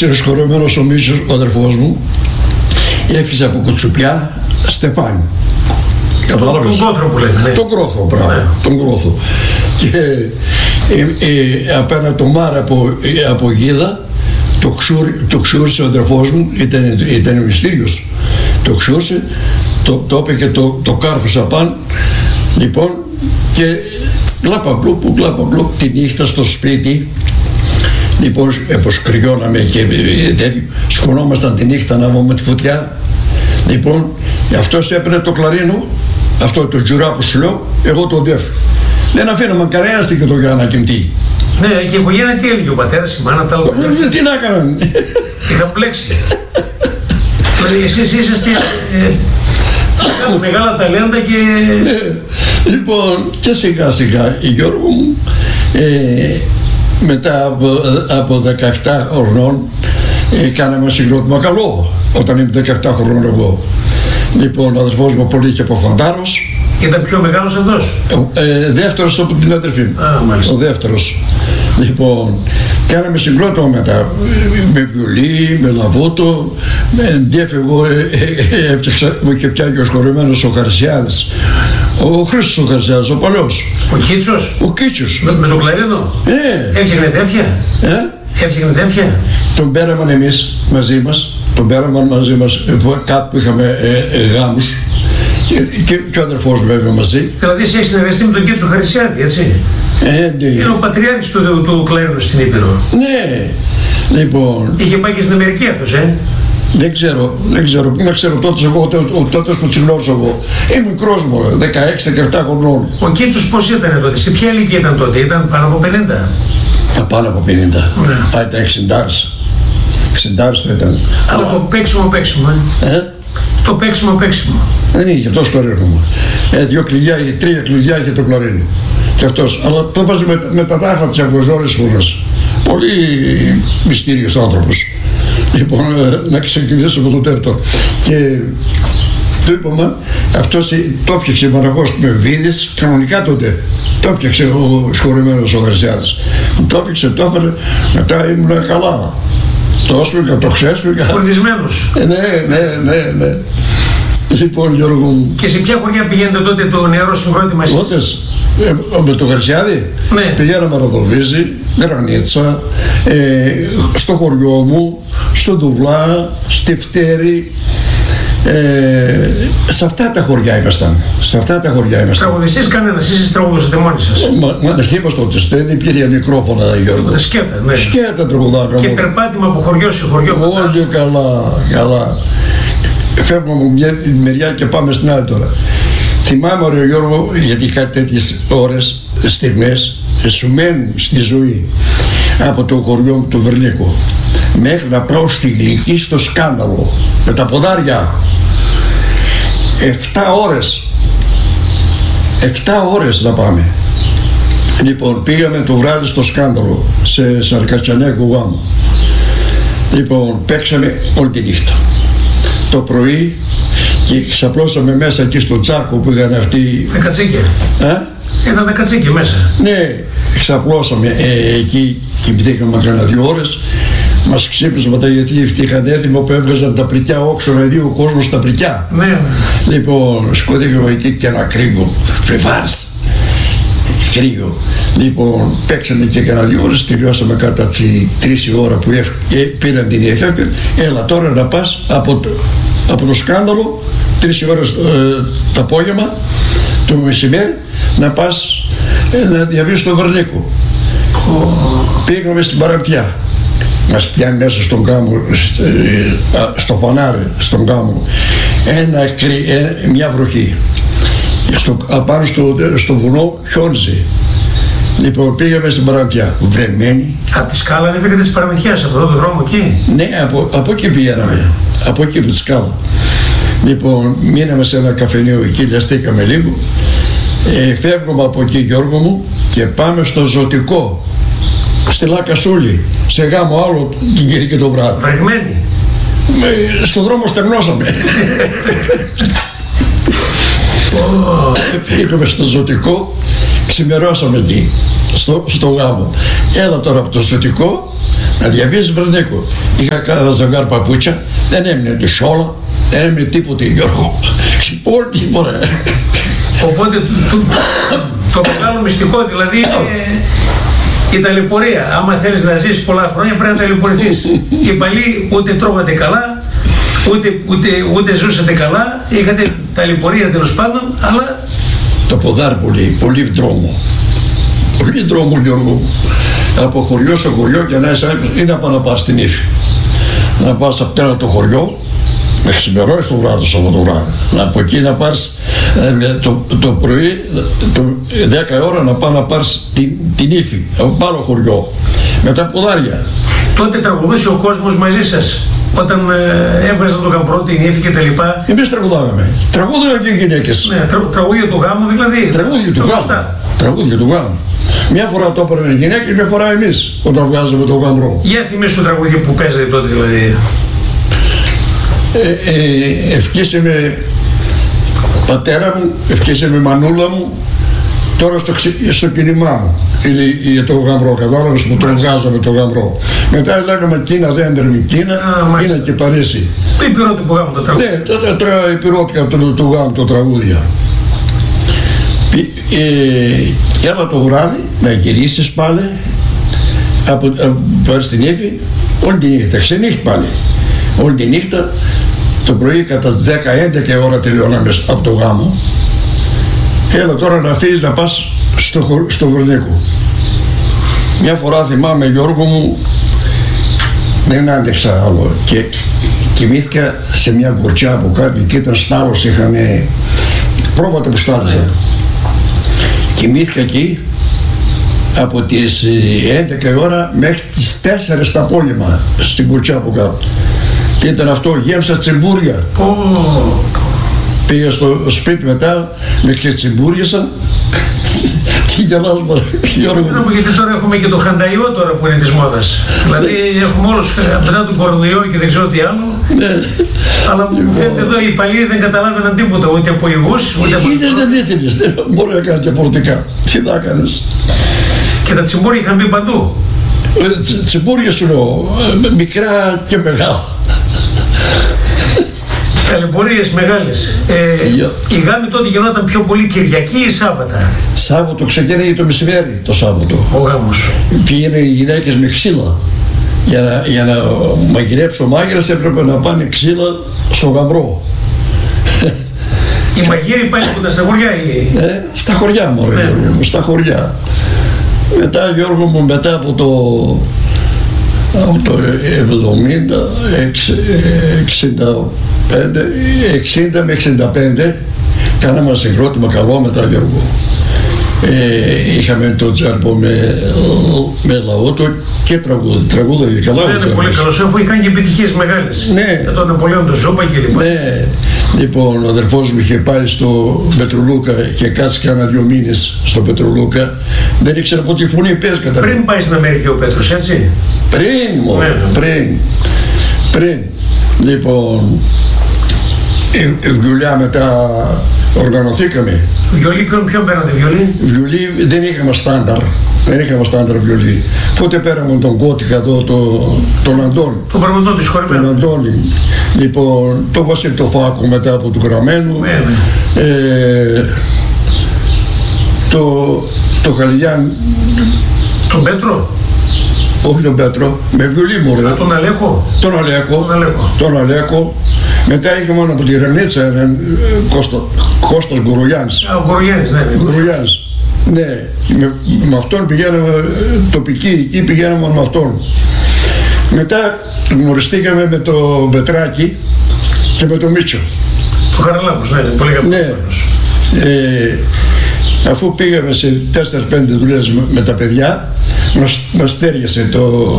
έφτιαξε ο σχολεμένος ο Μίτσος, ο αδερφός μου, έφτιαξε από Κουτσουπιά Στεφάνι. Τον Κρόθρο που λέμε. Τον Κρόθρο, μπράβο, τον Κρόθρο. Και απέναντι το Μάρα από Γίδα, το ξούρισε ο αδερφός μου, ήταν μυστήριος. Το ξούρισε, το είπε και το κάρφωσα πάνω. Λοιπόν, και κλάπα-κλουπ, τη νύχτα στο σπίτι. Λοιπόν, όπως κρυώναμε και σκονόμασταν τη νύχτα να βγούμε τη φωτιά. Λοιπόν, αυτός έπαιρνε το κλαρίνο, αυτό το τζουρά που σου λέω, εγώ το ντεφ. Δεν αφήναμε κανένας και το για να κοιμτεί. Ναι, και η οικογένεια τι έλεγε, ο πατέρας, η μάνα, τα άλλα. Τι να έκαναν. Είχαν πλέξει. Εσείς είσαστε μεγάλα ταλέντα και... Λοιπόν, και σιγά σιγά, Γιώργο μου, μετά από 17 χρονών κάναμε συγκρότημα καλό, όταν είμαι 17 χρονών εγώ. Λοιπόν, ο αδερφός μου πολύ και από Φαντάρος. Ήταν πιο μεγάλος αυτός. Δεύτερος από την αδερφή μου. Ο δεύτερος. Λοιπόν, κάναμε συγκρότημα μετά, με βιολί, με λαβούτο, διέφευγω, έφτιαξα, μου είχε φτιάξει ο σχολεμένος ο Χαρσιάδης. Ο Χρήστος ο Χαρσιάδης, ο παλιός. Ο Κίτσος. Ο Κίτσος. Με το κλαρίνο. Έφτιαχνε τέτοια. Έφτιαχνε τέτοια. Τον πέραμαν εμείς μαζί μας, κάπου που είχαμε γάμους. Και ο αδερφός μου βέβαια μαζί. Δηλαδή εσύ έχεις συνεργαστεί με τον Κίτσο Χαρισιάδη, έτσι. Είναι ο πατριάρχης του κλαρίνου στην Ήπειρο. Ναι, λοιπόν. Είχε πάει και στην Αμερική αυτός, Δεν ξέρω, τότε που τσιγνώρισα εγώ. Είμαι μικρός μου, 16-17 χρονών. Ο Κίτσος πώς ήταν τότε, σε ποια ηλικία ήταν τότε, ήταν πάνω από 50. Πάνω από 50. Ήταν 60. 60 θα ήταν. Αλλά το παίξιμο. Το παίξιμο. Δεν είχε αυτός κλαρίνο. 2 κλειδιά, 3 κλειδιά είχε το κλαρίνο. Και αυτός. Αλλά το έπαιζε με τα τάχα της Αυγοζόρης φούρνας. Πολύ μυστήριος άνθρωπος. Λοιπόν, να ξεκινήσω με το δεύτερο. Και το είπαμε, αυτός το έφτιαξε μαραγός με βίδες, κανονικά τότε. Το έφτιαξε ο σχολεμένος ο Χαρσιάδης. Το έφτιαξε, το έφερε, μετά ήμουν καλά. Το έσφυγα, το ξέσφυγα. Κορδισμένος. Ναι. Λοιπόν, Γιώργο μου. Και σε ποια χωριά πηγαίνετε τότε το νεαρό συγκρότημα εσείς? Τότε, με το Χαρσιάδη, ναι. Πηγαίναμε Ροδοβίζη, Γρανίτσα, στο χωριό μου, στο Ντουβλά, στη Φτέρη. Σε αυτά τα χωριά ήμασταν. Τραγουδιστής κανένας, εσείς τραγουδούσατε μόνοι σας? Μα χείπας τότε, δεν υπήρχε μικρόφωνα, Γιώργο. Σκέτα, ναι. Σκέτα τραγουδάκα. Και περπάτημα από χωριό σε χωριό. Όχι, καλά. Φεύγουμε από μια μεριά και πάμε στην άλλη τώρα. Θυμάμαι, ρε Γιώργο, γιατί κάτι τέτοιες ώρες, στιγμές, σου μένουν στη ζωή. Από το χωριό μου, το Βερνίκο, μέχρι να πάω στη Γλυκή στο Σκάνδαλο, με τα ποδάρια. 7 ώρες να πάμε. Λοιπόν, πήγαμε το βράδυ στο Σκάνδαλο, σε Σαρκατσιανέκο γάμο. Λοιπόν, παίξαμε όλη τη νύχτα. Το πρωί και ξαπλώσαμε μέσα εκεί στο τσάρκο που ήταν αυτοί. Τα κατσίκια. Ήταν τα κατσίκια μέσα. Ναι, ξαπλώσαμε εκεί, κοιμηθήκαμε κανένα 2 ώρες. Μας ξύπνησε μετά γιατί είχαν έθιμο που έβγαζαν τα πρικιά όξο να δει ο κόσμος τα πρικιά. Ναι. Λοιπόν, σκοτήκαμε εκεί και ένα κρύγκο. Φρεβάρς. Κρύο. Λοιπόν, παίξανε και κανένα 2 ώρες, τελειώσαμε κατά τις 3 η ώρα που πήραν την εφεύκη. Έλα τώρα να πας από το Σκάνδαλο, 3 ώρες το απόγευμα, το μεσημέρι, να πας να διαβείς στο Βερνίκο. Πήγαμε στην Παραπτιά. Μας πιάνει μέσα στον κάμο, στο φανάρι, στον κάμο, μια βροχή. Απάνω στο βουνό χιόνιζε. Λοιπόν, πήγαμε στην Παραμυθιά, βρεμένοι. Από τη σκάλα ανέβηκατε της Παραμυθιάς, από εδώ το δρόμο εκεί? Ναι, από εκεί πηγαίναμε, από εκεί από τη σκάλα. Λοιπόν, μείναμε σε ένα καφενείο εκεί, λιαστήκαμε λίγο. Φεύγουμε από εκεί, Γιώργο μου, και πάμε στο Ζωτικό, στη Λακασούλη, σε γάμο άλλο την Κυριακή το βράδυ. Βρεγμένοι. Στον δρόμο στεγνώσαμε. Πήγαμε στο Ζωτικό, ξημερώσαμε εκεί, στο γάμο. Έλα τώρα από το Ζωτικό, Να διαβείς Βερνίκο. Είχα κάνα ζευγάρι παπούτσια, δεν έμεινε τη σόλα, δεν έμεινε τίποτε, Γιώργο. Ξυπόλ τίποτα. Οπότε το μεγάλο μυστικό δηλαδή είναι η ταλαιπωρία. Άμα θέλεις να ζήσεις πολλά χρόνια πρέπει να ταλαιπωρηθείς. Οι παλιοί ούτε τρώγατε καλά, ούτε ζούσατε καλά, είχατε ταλαιπωρία τέλος πάντων, αλλά... Το ποδάρ πολύ δρόμο. Πολύ δρόμο, Γιώργο. Από χωριό σε χωριό και να είσαι ή να πάω να πας στην Ήφη. Να πας από ένα το χωριό, με ξημερώσει το βράδυ, το βράδυ. Από εκεί να πας το πρωί, 10 ώρα να πάω να πας την Ήφη, από άλλο χωριό. Με τα ποδάρια. Τότε τραγουδούσε ο κόσμος μαζί σας. Όταν έβγαζαν τον γαμπρό, την Ήφη και τα λοιπά. Εμείς τραγουδάγαμε. Τραγούδαγαν και οι γυναίκες. Ναι, τραγούδια του γάμου δηλαδή. Τραγούδια του γάμου. Μια φορά το έπαιρνε η γυναίκα και μια φορά εμείς όταν βγάζαμε τον γαμπρό. Για θυμίσου το τραγούδι που παίζατε τότε δηλαδή. Ευχήσε με πατέρα μου, ευχήσε με μανούλα μου. Τώρα στο κίνημά μου για το γαμπρό, κατάλαβες που τον βγάζαμε το γαμπρό. Μετά λέγαμε Κίνα δέντρεμη Κίνα, Κίνα και Παρίσι. Το υπηρώτικο που γάμου το τραγούδι. Ναι, τότε υπηρώτικα του γάμου το τραγούδια. Και άλλα το βράδυ να γυρίσεις πάλι από στην Ήφη, όλη τη νύχτα, ξενύχτη πάλι. Όλη τη νύχτα, το πρωί κατά τις 10-11 ώρα τελειώναμε από το γάμο. Έλα τώρα να φύγεις να πας στο Βερνίκο. Μια φορά θυμάμαι, Γιώργο μου, δεν άντεξα άλλο και κοιμήθηκα σε μια γκορτσιά από κάτω και ήταν στάλος, είχαμε πρόβατα που στάλιζαν. Κοιμήθηκα εκεί από τις 11 ώρα μέχρι τις 4 το απόγευμα στην γκορτσιά από κάτω. Και ήταν αυτό, γέμισα τσιμπούρια. Πήγα στο σπίτι μετά, με ξετσιμπούριασαν. Τι γελάς μωρέ, Γιώργο. Γιατί τώρα έχουμε και το χανταϊό τώρα που είναι της μόδας. Δηλαδή έχουμε όλους μετά τον κορονοϊό και δεν ξέρω τι άλλο. Αλλά μου φαίνεται εδώ οι παλιοί δεν καταλάβαιναν τίποτα, ούτε από υγούς, ούτε από... Είδες δεν ήθελες, δεν μπορεί να κάνει και φορτικά. Τι θα έκανες. Και τα τσιμπούρια είχαν μπει παντού. Τσιμπούρια σου λέω, μικρά και μεγάλα. Ταλαιπωρίες μεγάλες. Η γάμη τότε γινόταν πιο πολύ Κυριακή ή Σάββατα. Σάββατο ξεκίνησε το μεσημέρι το Σάββατο. Ο γάμος. Πήγαινε οι γυναίκες με ξύλα. Για να μαγειρέψει ο μάγειρας έπρεπε να πάνε ξύλα στο γαμπρό. Οι μαγείροι πάνε που στα χωριά ή... Στα χωριά μωρέ, ναι. Γιώργο μου, στα χωριά. Μετά, Γιώργο μου, μετά από το 60 με 65 κάναμε συγκρότημα καλό μετά, Γιώργο. Είχαμε το τζάρπο με λαό του και τραγούδα και καλά. Είναι πολύ καλός, έχω κάνει και επιτυχίες μεγάλες. Ναι. Με τον Ναπολέον, τον Ζώπα και λοιπά. Ναι. Λοιπόν, ο αδερφός μου είχε πάει στο Πετρουλούκα και κάτσει κάνα 2 μήνες στο Πετρουλούκα. Δεν ήξερα από τη φωνή πες κατά. Πριν πάει στην Αμερική ο Πέτρος, έτσι. Πριν. Λοιπόν, βιολιά μετά οργανωθήκαμε. Βιολί, ποιον πέρατε βιολί? Βιολί δεν είχαμε στάνταρ. Δεν είχαμε στάνταρ βιολί. Τότε πέραμε τον Κώτικα εδώ, τον Αντώνη. Τον πραγματό της χωρημένου. Τον Αντώνη. Λοιπόν, το Βασίλη το Φάκο μετά από του Γραμμένου. Το Χαλιγιάν. Τον Πέτρο. Όχι τον Πέτρο, με βιολί μου ρε. Τον Αλέκο. Τον Αλέκο. Μετά είχε μόνο από τη Ρενίτσα έναν Κώστας Γκουρογιάννης. Ο Γκουρογιάννης, ναι. Γκουρογιάννης. Ναι, με αυτόν πηγαίναμε τοπική, εκεί πηγαίναμε με αυτόν. Μετά γνωριστήκαμε με το Μπετράκη και με το Μίτσο. Το Χαραλάμπος, ναι, πολύ αγαπημένος. Αφού πήγαμε σε 4-5 δουλειές με τα παιδιά, μας τέριασε το...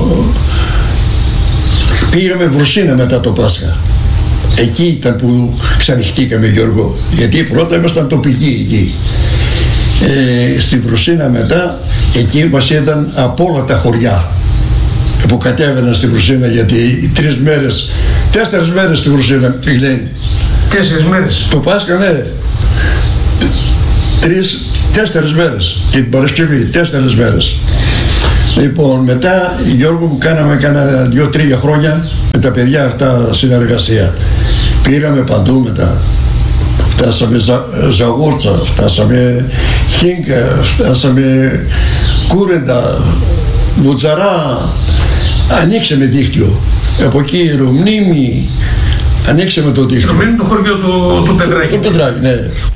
Πήγαμε Βρουσίνα μετά το Πάσχα. Εκεί ήταν που ξανοιχτήκαμε, Γιώργο, γιατί πρώτα ήμασταν τοπικοί εκεί. Στη Βρουσίνα μετά, εκεί μας είδαν από όλα τα χωριά που κατέβαιναν στη Βρουσίνα, γιατί 4 μέρες στη Βρουσίνα πήγαινε. 4 μέρες. Το Πάσχα, ναι. 4 μέρες και την Παρασκευή, 4 μέρες. Λοιπόν, μετά Γιώργο μου κάναμε κάνα 2-3 χρόνια με τα παιδιά αυτά συνεργασία. Πήραμε παντού μετά. Φτάσαμε Ζαγούρτσα, φτάσαμε Χίνκα, φτάσαμε Κούρεντα, Βουτζαρά. Ανοίξαμε δίκτυο. Από εκεί Ρωμνήμη, ανοίξαμε το δίκτυο. Ρωμνήμη το χωριό του Πετράκη. Το Πετράκη, ναι.